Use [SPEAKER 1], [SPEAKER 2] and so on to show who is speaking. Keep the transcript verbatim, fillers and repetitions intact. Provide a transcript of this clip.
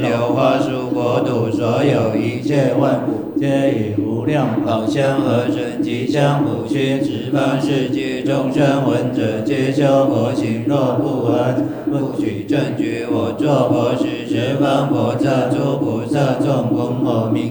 [SPEAKER 1] 流花树国土所有一切万物，皆以无量宝香和神吉祥普熏，十方世界众生闻者，皆修佛行。若不闻，不取正觉。我作佛时，十方佛刹诸菩萨众恭候名。